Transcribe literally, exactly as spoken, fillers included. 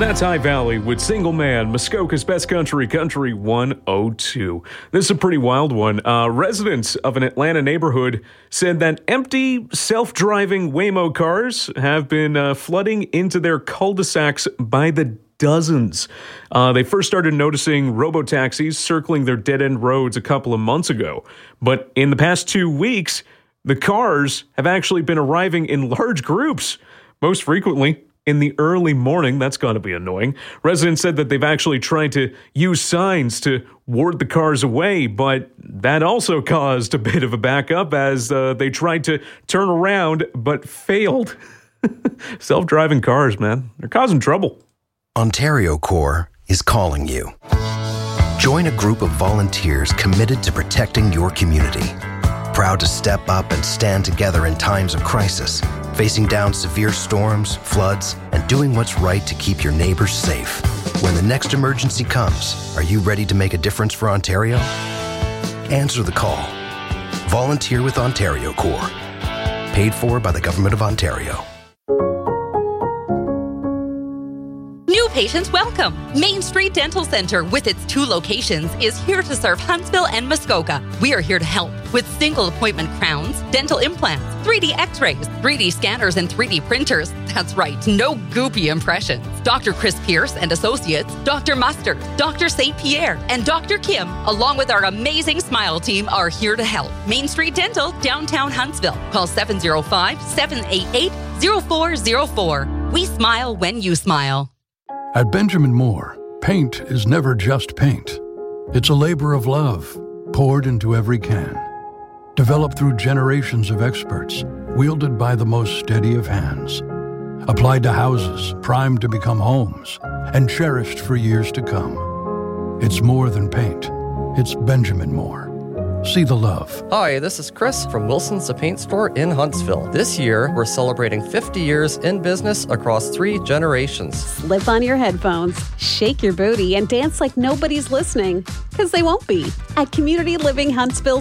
that's High Valley with Single Man, Muskoka's Best Country, Country one oh two. This is a pretty wild one. Uh, residents of an Atlanta neighborhood said that empty, self-driving Waymo cars have been uh, flooding into their cul-de-sacs by the dozens. Uh, they first started noticing robo-taxis circling their dead-end roads a couple of months ago. But in the past two weeks, the cars have actually been arriving in large groups, most frequently in the early morning. That's got to be annoying. Residents said that they've actually tried to use signs to ward the cars away, but that also caused a bit of a backup as uh, they tried to turn around but failed. Self-driving cars, man, they're causing trouble. Ontario Corps is calling you. Join a group of volunteers committed to protecting your community. Proud to step up and stand together in times of crisis, facing down severe storms, floods, and doing what's right to keep your neighbors safe. When the next emergency comes, are you ready to make a difference for Ontario? Answer the call. Volunteer with Ontario Corps. Paid for by the Government of Ontario. New patients welcome. Main Street Dental Center, with its two locations, is here to serve Huntsville and Muskoka. We are here to help with single appointment crowns, dental implants, three D x-rays, three D scanners, and three D printers. That's right, no goopy impressions. Doctor Chris Pierce and Associates, Doctor Mustard, Doctor Saint Pierre, and Doctor Kim, along with our amazing Smile team, are here to help. Main Street Dental, downtown Huntsville. Call seven oh five, seven eight eight, oh four oh four. We smile when you smile. At Benjamin Moore, paint is never just paint. It's a labor of love, poured into every can. Developed through generations of experts, wielded by the most steady of hands. Applied to houses, primed to become homes, and cherished for years to come. It's more than paint. It's Benjamin Moore. See the love. Hi, this is Chris from Wilson's The Paint Store in Huntsville. This year, we're celebrating fifty years in business across three generations. Slip on your headphones, shake your booty, and dance like nobody's listening. Because they won't be. At Community Living Huntsville